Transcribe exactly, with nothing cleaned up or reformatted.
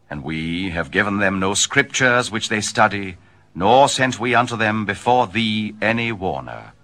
And we have given them no scriptures which they study, nor sent we unto them before thee any warner.